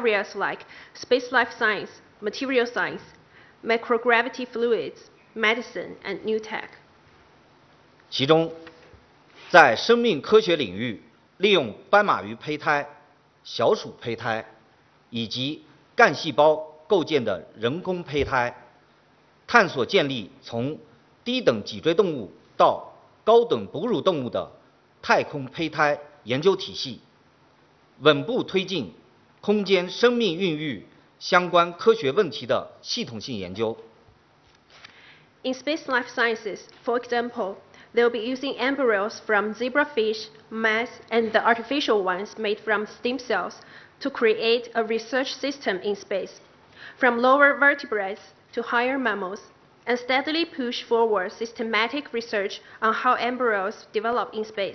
areas like space life science, material science, microgravity fluids, medicine, and new tech. 其中，在生命科学领域，利用斑马鱼胚胎、小鼠胚胎以及干细胞构建的人工胚胎，探索建立从低等脊椎动物到高等哺乳动物的太空胚胎研究体系，稳步推进空间生命孕育相关科学问题的系统性研究。 In space life sciences, for example, they'll be using embryos from zebrafish, mice, and the artificial ones made from stem cells to create a research system in space, from lower vertebrates to higher mammals, and steadily push forward systematic research on how embryos develop in space.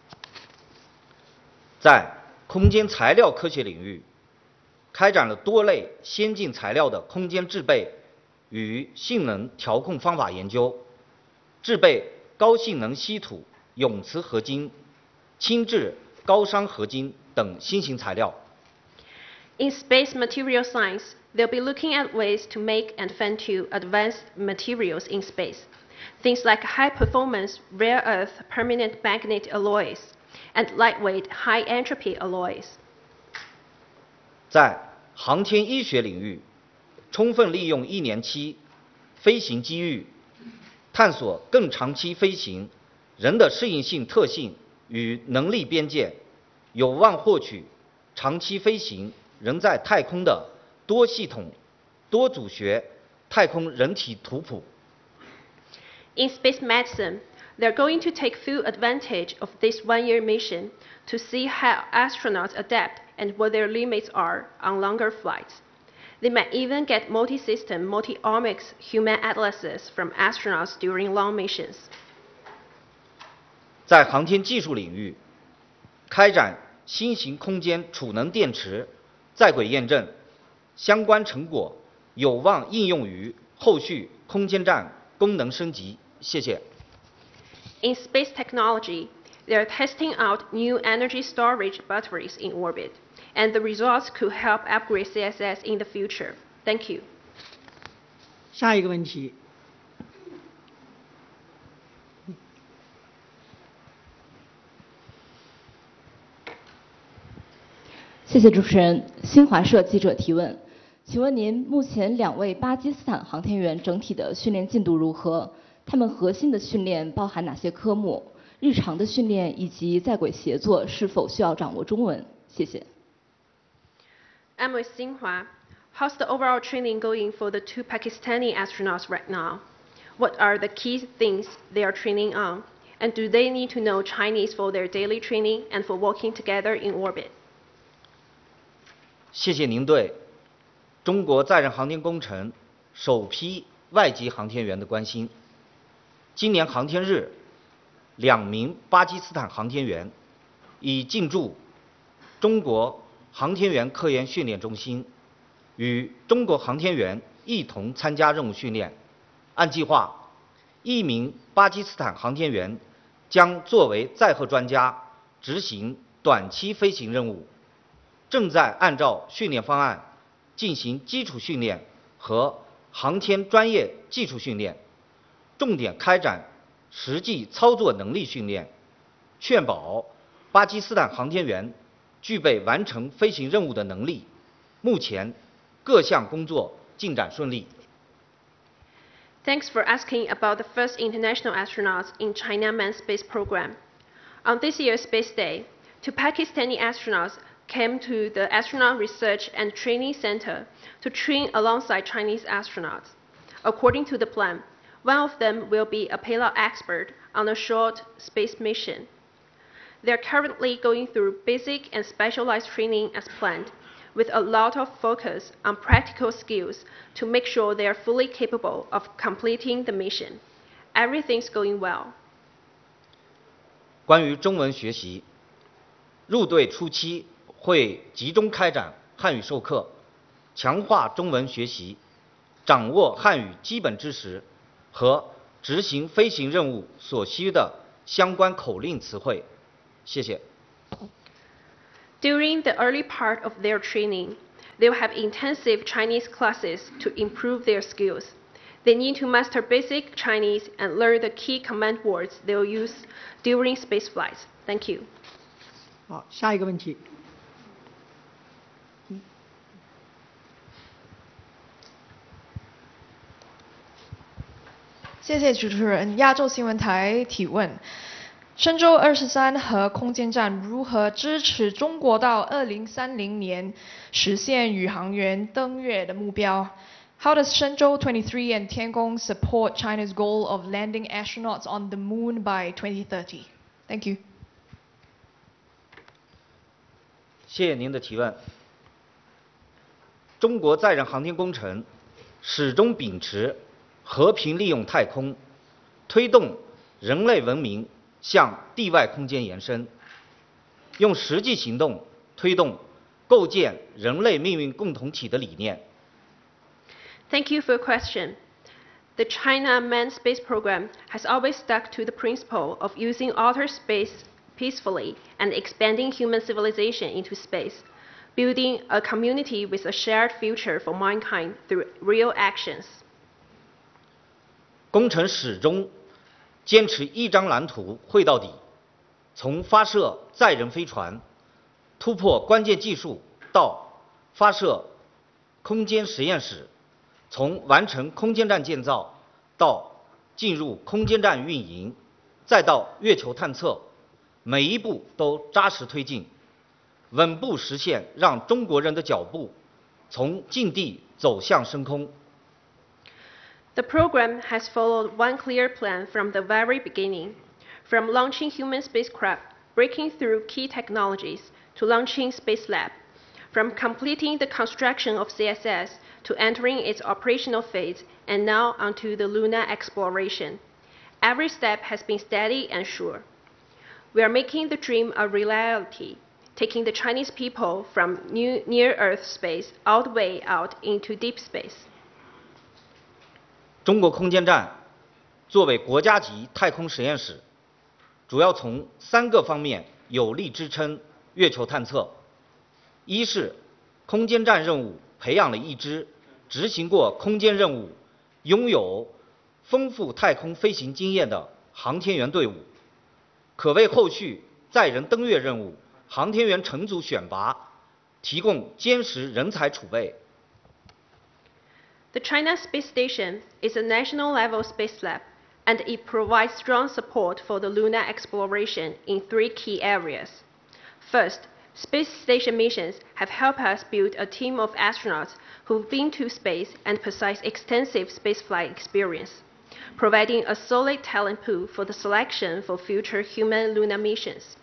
在空间材料科学领域，开展了多类先进材料的空间制备与性能调控方法研究，制备高性能稀土、永磁合金、轻质高熵合金等新型材料。 In space material science, they'll be looking at ways to make and fan to advanced materials in space. Things like high-performance rare earth permanent magnet alloys and lightweight high-entropy alloys. 在航天医学领域，充分利用1年期飞行机遇，探索更长期飞行人的适应性特性与能力边界，有望获取长期飞行人在太空的多系统、多组学太空人体图谱。 In space medicine, they're going to take full advantage of this one-year mission to see how astronauts adapt and what their limits are on longer flights. They might even get multi-system, multi-omics human atlases from astronauts during long missions. 在航天技术领域，开展新型空间储能电池在轨验证，相关成果有望应用于后续空间站功能升级。谢谢。 In space technology, they're testing out new energy storage batteries in orbit, and the results could help upgrade CSS in the future. Thank you. 下一个问题。 谢谢主持人。新华社记者提问：请问您目前2位巴基斯坦航天员整体的训练进度如何？他们核心的训练包含哪些科目？日常的训练以及在轨协作是否需要掌握中文？谢谢。 I'm with Xinhua. How's the overall training going for the 2 Pakistani astronauts right now? What are the key things they are training on? And do they need to know Chinese for their daily training and for working together in orbit? 谢谢您对中国载人航天工程首批外籍航天员的关心。今年航天日，2名巴基斯坦航天员已进驻中国航天员科研训练中心，与中国航天员一同参加任务训练。按计划，1名巴基斯坦航天员将作为载荷专家执行短期飞行任务，正在按照训练方案进行基础训练和航天专业技术训练，重点开展实际操作能力训练，确保巴基斯坦航天员具备完成飞行任务的能力。目前各项工作进展顺利。 Thanks for asking about the first international astronauts in China Manned Space Program. On this year's Space Day, 2 Pakistani astronauts came to the Astronaut Research and Training Center to train alongside Chinese astronauts. According to the plan, one of them will be a payload expert on a short space mission. They are currently going through basic and specialized training as planned, with a lot of focus on practical skills to make sure they are fully capable of completing the mission. Everything's going well. 关于中文学习，入队初期会集中开展汉语授课，强化中文学习，掌握汉语基本知识和执行飞行任务所需的相关口令词汇。谢谢。 During the early part of their training, They'll have intensive Chinese classes to improve their skills. They need to master basic Chinese and learn the key command words they'll use during space flights. Thank you. 好，下一个问题。 谢谢主持人。亚洲新闻台提问：神舟23和空间站如何支持中国到2030年实现宇航员登月的目标 ？How does Shenzhou 23 and Tiangong support China's goal of landing astronauts on the moon by 2030? Thank you. 谢谢您的提问。中国载人航天工程始终秉持和平利用太空，推动人类文明向地外空间延伸，用实际行动推动构建人类命运共同体的理念。 Thank you for your question. The China Manned Space Program has always stuck to the principle of using outer space peacefully and expanding human civilization into space, building a community with a shared future for mankind through real actions. 工程始终坚持一张蓝图绘到底，从发射载人飞船、突破关键技术到发射空间实验室，从完成空间站建造到进入空间站运营，再到月球探测，每一步都扎实推进，稳步实现让中国人的脚步从近地走向升空。 The program has followed one clear plan from the very beginning, from launching human spacecraft, breaking through key technologies, to launching Space Lab, from completing the construction of CSS to entering its operational phase, and now onto the lunar exploration. Every step has been steady and sure. We are making the dream a reality, taking the Chinese people from near-Earth space all the way out into deep space. 中国空间站作为国家级太空实验室，主要从3个方面有力支撑月球探测。一是空间站任务培养了一支执行过空间任务、拥有丰富太空飞行经验的航天员队伍，可为后续载人登月任务、航天员乘组选拔提供坚实人才储备。 The China Space Station is a national-level space lab, and it provides strong support for the lunar exploration in 3 key areas. First, space station missions have helped us build a team of astronauts who've been to space and possess extensive spaceflight experience, providing a solid talent pool for the selection for future human lunar missions.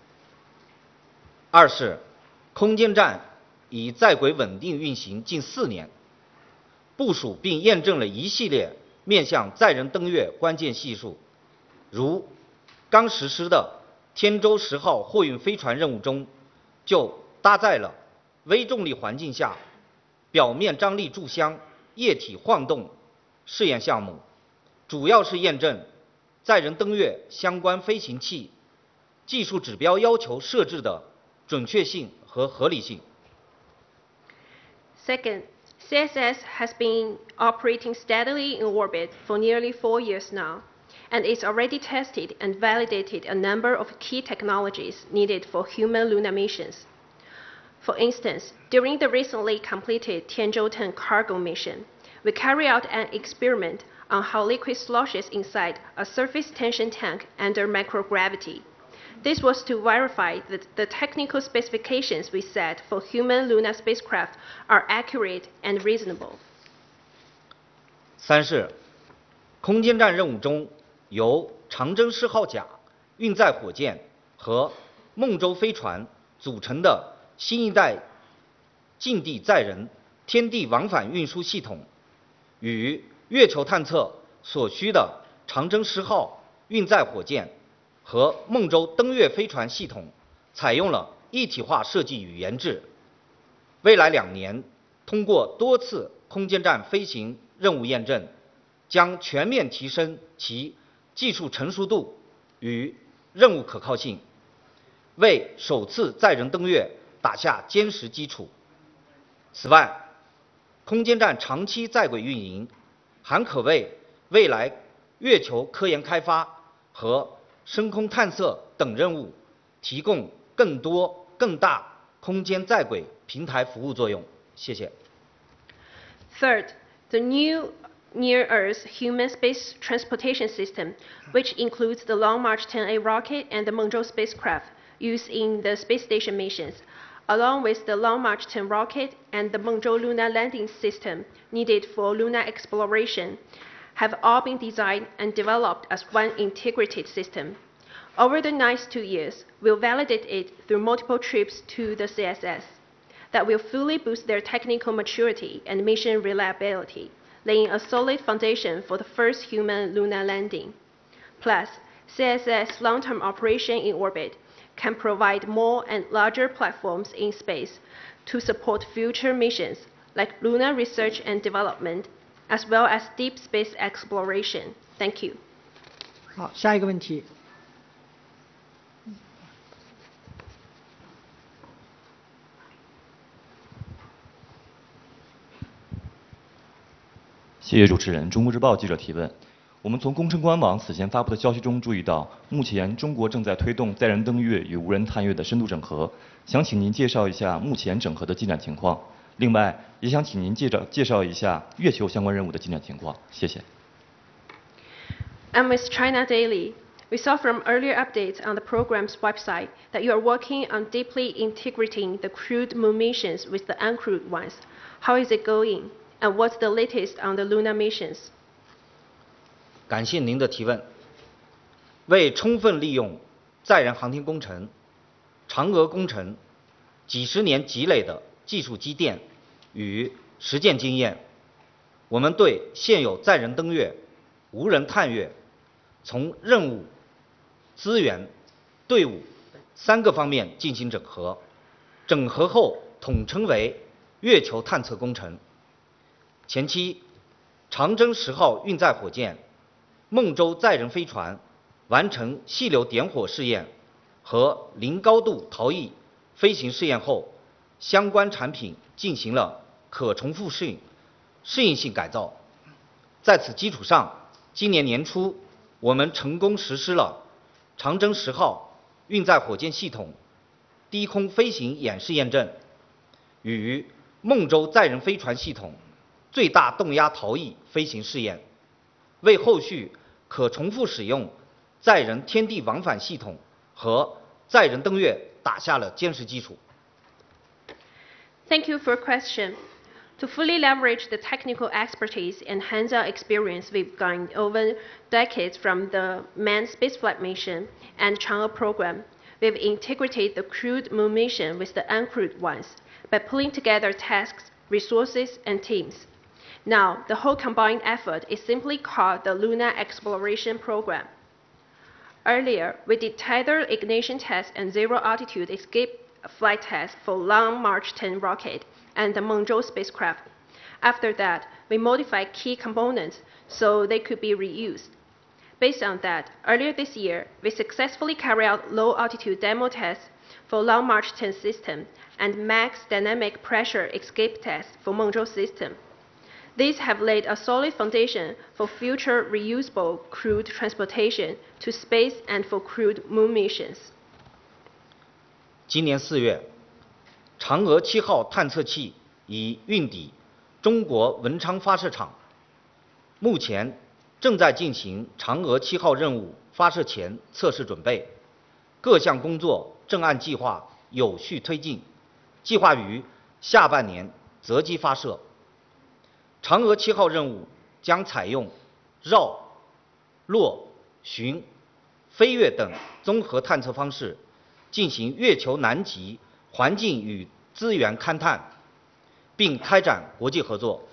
二是空间站已在轨稳定运行近4年。部署并验证了一系列面向载人登月关键系数，如刚实施的天舟10号货运飞船任务中，就搭载了微重力环境下表面张力柱箱液体晃动试验项目，主要是验证载人登月相关飞行器技术指标要求设置的准确性和合理性。 Second, CSS has been operating steadily in orbit for nearly 4 years now, and it's already tested and validated a number of key technologies needed for human lunar missions. For instance, during the recently completed Tianzhou 10 cargo mission, we carried out an experiment on how liquid sloshes inside a surface tension tank under microgravity. This was to verify that the technical specifications we set for human lunar spacecraft are accurate and reasonable. 三是空间站任务中由长征4号甲运载火箭和梦舟飞船组成的新一代近地载人天地往返运输系统，与月球探测所需的长征10号运载火箭和梦舟登月飞船系统采用了一体化设计与研制。未来2年，通过多次空间站飞行任务验证，将全面提升其技术成熟度与任务可靠性，为首次载人登月打下坚实基础。 此外，空间站长期在轨运营，还可为未来月球科研开发和深空探测等任务提供更多、更大空间在轨平台服务作用。谢谢。 Third, the new near-Earth human space transportation system, which includes the Long March 10A rocket and the Mengzhou spacecraft used in the space station missions, along with the Long March 10 rocket and the Mengzhou lunar landing system needed for lunar exploration, have all been designed and developed as one integrated system. Over the next 2 years, we'll validate it through multiple trips to the CSS that will fully boost their technical maturity and mission reliability, laying a solid foundation for the first human lunar landing. Plus, CSS long-term operation in orbit can provide more and larger platforms in space to support future missions like lunar research and development, as well as deep space exploration. Thank you. 好，下一个问题。 谢谢主持人。中国日报记者提问：我们从工程官网此前发布的消息中注意到，目前中国正在推动载人登月与无人探月的深度整合，想请您介绍一下目前整合的进展情况。另外，也想请您介绍一下月球相关任务的进展情况。谢谢。 I'm with China Daily. We saw from earlier updates on the program's website that you are working on deeply integrating the crewed moon missions with the uncrewed ones. How is it going? And what's the latest on the lunar missions? 感谢您的提问。为充分利用载人航天工程、嫦娥工程几十年积累的技术积淀与实践经验，我们对现有载人登月、无人探月从任务、资源、队伍3个方面进行整合，整合后统称为月球探测工程。前期，长征10号运载火箭、孟舟载人飞船完成细流点火试验和零高度逃逸飞行试验后，相关产品进行了可重复适应性改造。在此基础上，今年年初，我们成功实施了长征10号运载火箭系统低空飞行演示验证与孟舟载人飞船系统最大动压逃逸飞行试验，为后续可重复使用载人天地往返系统和载人登月打下了坚实基础。 Thank you for your question. To fully leverage the technical expertise and hands-on experience we've gained over decades from the manned spaceflight mission and Chang'e program, we've integrated the crewed moon mission with the uncrewed ones by pulling together tasks, resources, and teams. Now, the whole combined effort is simply called the Lunar Exploration Program. Earlier, we did tether ignition tests and zero-altitude escape flight tests for Long March 10 rocket and the Mengzhou spacecraft. After that, we modified key components so they could be reused. Based on that, earlier this year, we successfully carried out low-altitude demo tests for Long March 10 system and max dynamic pressure escape tests for Mengzhou system. These have laid a solid foundation for future reusable crewed transportation to space and for crewed moon missions. 今年4月，嫦娥7号探测器已运抵中国文昌发射场，目前正在进行嫦娥7号任务发射前测试准备，各项工作正按计划有序推进，计划于下半年择机发射。嫦娥7号任务将采用绕、落、巡、飞跃等综合探测方式，进行月球南极环境与资源勘探，并开展国际合作。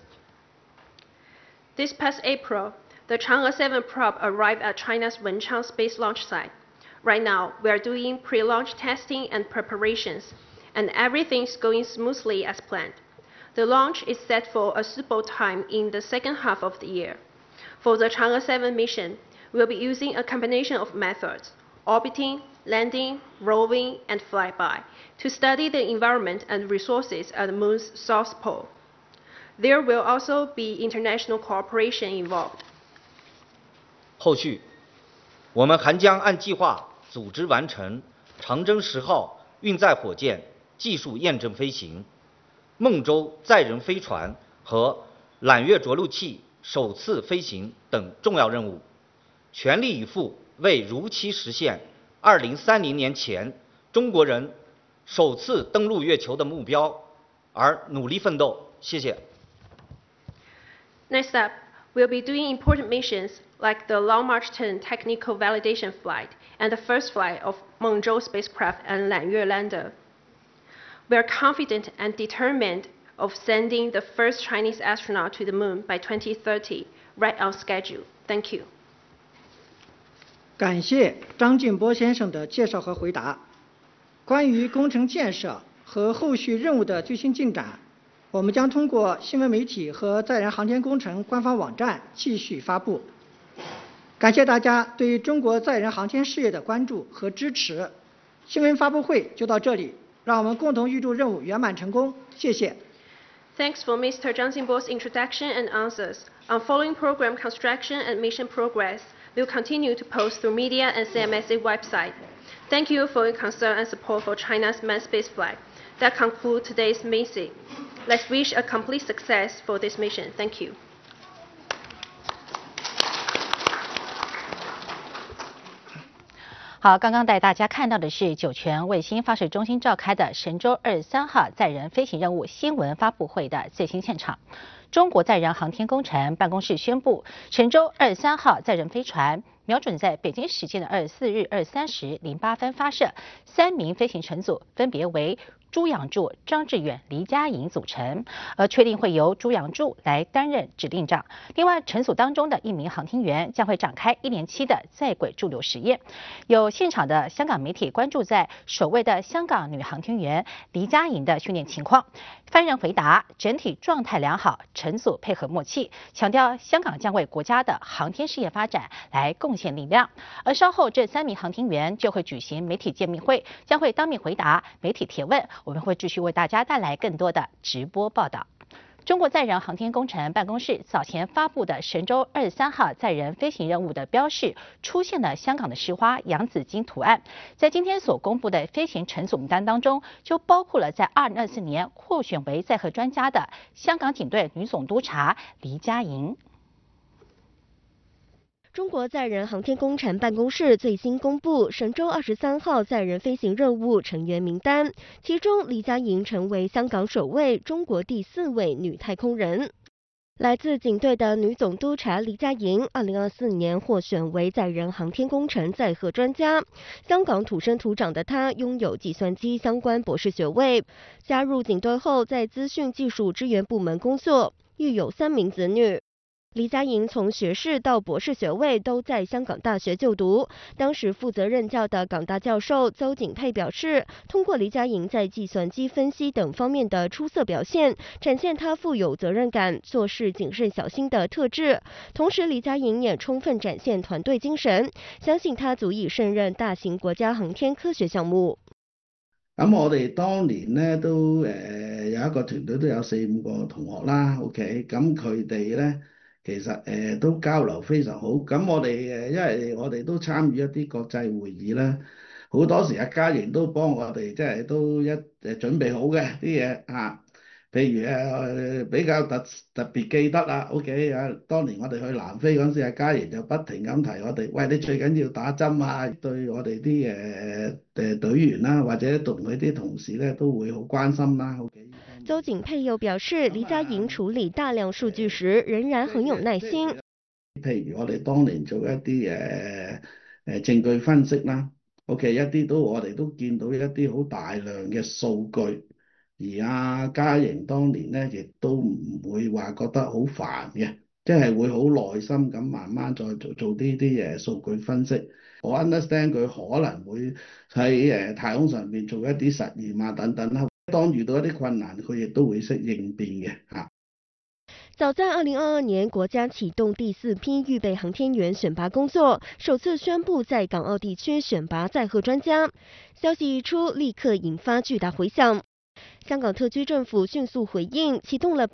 This past April, the Chang'e 7 probe arrived at China's Wenchang space launch site. Right now, we are doing pre-launch testing and preparations, and everything's going smoothly as planned. The launch is set for a suitable time in the second half of the year. For the Chang'e 7 mission, we'll be using a combination of methods: orbiting, landing, roving, and flyby to study the environment and resources at the Moon's south pole. There will also be international cooperation involved. 后续，我们还将按计划组织完成长征10号运载火箭技术验证飞行、孟舟载人飞船和揽月着陆器首次飞行等重要任务，全力以赴为如期实现2030年前中国人首次登陆月球的目标而努力奋斗。谢谢。 Next up, we'll be doing important missions like the Long March 10 technical validation flight and the first flight of Mengzhou spacecraft and Lanyue lander. We are confident and determined of sending the first Chinese astronaut to the Moon by 2030, right on schedule. Thank you. 感谢张进波先生的介绍和回答。关于工程建设和后续任务的最新进展，我们将通过新闻媒体和载人航天工程官方网站继续发布。感谢大家对中国载人航天事业的关注和支持。新闻发布会就到这里，让我们共同预祝任务圆满成功。谢谢。 Thanks for Mr. Zhang Xinbo's introduction and answers. On following program construction and mission progress, we'll continue to post through media and CMSA website. Thank you for your concern and support for China's manned spaceflight. That concludes today's meeting. Let's wish a complete success for this mission. Thank you. 好，刚刚带大家看到的是酒泉卫星发射中心召开的神舟23号载人飞行任务新闻发布会的最新现场。中国载人航天工程办公室宣布，神舟23号载人飞船瞄准在北京时间的24日23时08分发射，3名飞行乘组分别为朱养柱、张志远、黎佳颖组成，而确定会由朱养柱来担任指令长。另外，乘组当中的1名航天员将会展开1年期的在轨驻留实验。有现场的香港媒体关注在首位的香港女航天员黎佳颖的训练情况，发言人回答整体状态良好，乘组配合默契，强调香港将为国家的航天事业发展来贡献力量。而稍后这3名航天员就会举行媒体见面会，将会当面回答媒体提问。我们会继续为大家带来更多的直播报道。中国载人航天工程办公室早前发布的神舟23号载人飞行任务的标示出现了香港的石花洋紫荆图案，在今天所公布的飞行乘组名单当中，就包括了在2024年获选为载荷专家的香港警队女总督察黎佳颖。 中国载人航天工程办公室最新公布神舟23号载人飞行任务成员名单，其中黎佳颖成为香港首位、中国第4位女太空人。来自警队的女总督察黎佳颖，2024年获选为载人航天工程载荷专家。香港土生土长的她拥有计算机相关博士学位，加入警队后在资讯技术支援部门工作，育有3名子女。黎佳颖从学士到博士学位都在香港大学就读，当时负责任教的港大教授邹景佩表示，通过黎佳颖在计算机分析等方面的出色表现，展现她富有责任感、做事谨慎小心的特质。同时，黎佳颖也充分展现团队精神，相信她足以胜任大型國家航天科學項目。 咁我哋當年咧都有一個團隊都有4、5個同學啦 ，OK， 咁佢哋咧。其實都交流非常好，咁我哋因為我哋都參與一啲國際會議啦，好多時阿嘉瑩都幫我哋即係都準備好嘅啲嘢啊，譬如比較特別記得啦 ，OK 啊，當年我哋去南非嗰陣時，阿嘉瑩就不停咁提我哋，喂你最緊要打針啊，對我哋啲隊員啦，或者同佢啲同事咧都會好關心啦 ，OK。 邹景佩又表示，黎佳颖處理大量數據時仍然很有耐心。 譬如我哋當年做一啲證據分析啦 ，OK 一啲我哋都見到一啲好大量嘅數據，而阿嘉瑩當年咧亦都唔會話覺得好煩嘅，即係會好耐心咁慢慢再做呢啲數據分析。我 understand 佢可能會喺太空上面做一啲實驗啊等等啦。當遇到一啲困難，佢亦都會識應變嘅嚇。 早在2022年，国家启动第4批预备航天员选拔工作，首次宣布在港澳地区选拔载荷专家。消息一出，立刻引发巨大回响。香港特区政府迅速回应，启动了